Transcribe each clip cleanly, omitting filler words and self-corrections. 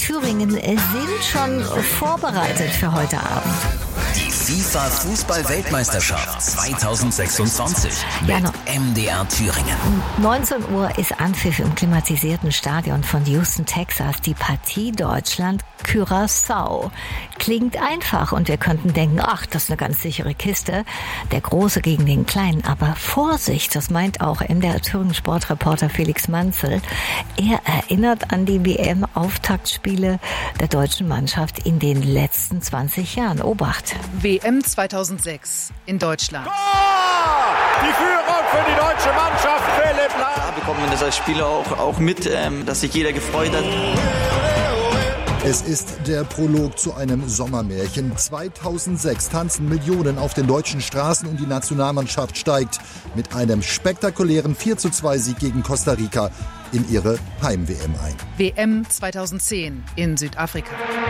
Thüringen sind schon vorbereitet für heute Abend. Die FIFA-Fußball-Weltmeisterschaft 2026 mit MDR Thüringen. 19 Uhr ist Anpfiff im klimatisierten Stadion von Houston, Texas. Die Partie Deutschland-Curaçao. Klingt einfach und wir könnten denken, ach, das ist eine ganz sichere Kiste. Der Große gegen den Kleinen. Aber Vorsicht, das meint auch MDR Thüringen Sportreporter Felix Manzel. Er erinnert an die WM-Auftaktspiele der deutschen Mannschaft in den letzten 20 Jahren. Obacht. WM 2006 in Deutschland. Tor! Die Führung für die deutsche Mannschaft, Philipp Lahm. Da bekommt man das als Spieler auch mit, dass sich jeder gefreut hat. Es ist der Prolog zu einem Sommermärchen. 2006 tanzen Millionen auf den deutschen Straßen und die Nationalmannschaft steigt mit einem spektakulären 4:2-Sieg gegen Costa Rica in ihre Heim-WM ein. WM 2010 in Südafrika.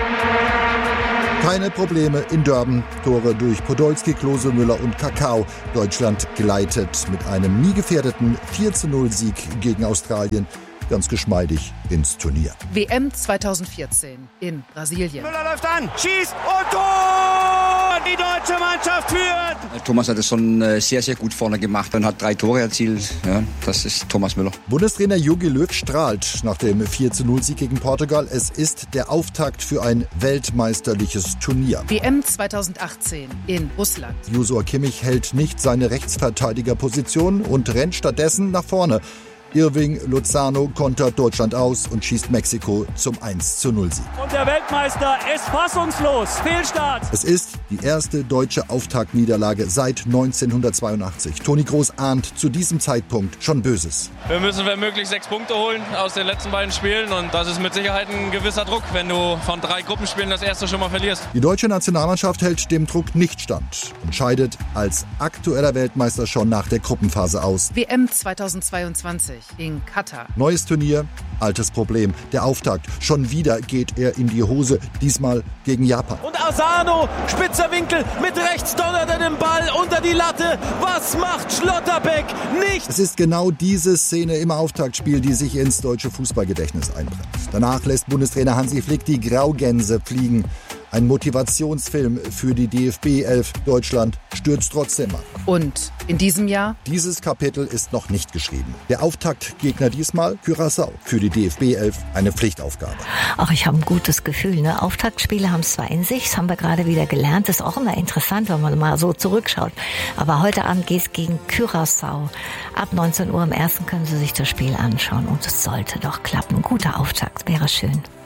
Keine Probleme in Durban. Tore durch Podolski, Klose, Müller und Kakao. Deutschland gleitet mit einem nie gefährdeten 4:0-Sieg gegen Australien ganz geschmeidig ins Turnier. WM 2014 in Brasilien. Müller läuft an, schießt und Tor! Die deutsche Mannschaft führt! Thomas hat es schon sehr, sehr gut vorne gemacht und hat 3 Tore erzielt. Ja, das ist Thomas Müller. Bundestrainer Jogi Löw strahlt nach dem 4:0-Sieg gegen Portugal. Es ist der Auftakt für ein weltmeisterliches Turnier. WM 2018 in Russland. Joshua Kimmich hält nicht seine Rechtsverteidigerposition und rennt stattdessen nach vorne. Irving Lozano kontert Deutschland aus und schießt Mexiko zum 1:0-Sieg. Und der Weltmeister ist fassungslos. Fehlstart. Es ist die erste deutsche Auftaktniederlage seit 1982. Toni Kroos ahnt zu diesem Zeitpunkt schon Böses. Wir müssen wenn möglich 6 Punkte holen aus den letzten beiden Spielen. Und das ist mit Sicherheit ein gewisser Druck, wenn du von 3 Gruppenspielen das erste schon mal verlierst. Die deutsche Nationalmannschaft hält dem Druck nicht stand und scheidet als aktueller Weltmeister schon nach der Gruppenphase aus. WM 2022 in Katar. Neues Turnier, altes Problem. Der Auftakt. Schon wieder geht er in die Hose, diesmal gegen Japan. Und Asano, spitzer Winkel, mit rechts donnert er den Ball unter die Latte. Was macht Schlotterbeck? Nichts! Es ist genau diese Szene im Auftaktspiel, die sich ins deutsche Fußballgedächtnis einbrennt. Danach lässt Bundestrainer Hansi Flick die Graugänse fliegen. Ein Motivationsfilm für die DFB-11. Deutschland stürzt trotzdem ab. Und in diesem Jahr? Dieses Kapitel ist noch nicht geschrieben. Der Auftaktgegner diesmal Curaçao. Für die DFB-11 eine Pflichtaufgabe. Ach, ich habe ein gutes Gefühl. Ne? Auftaktspiele haben es zwar in sich, das haben wir gerade wieder gelernt. Das ist auch immer interessant, wenn man mal so zurückschaut. Aber heute Abend geht es gegen Curaçao. Ab 19 Uhr im Ersten können Sie sich das Spiel anschauen. Und es sollte doch klappen. Guter Auftakt, wäre schön.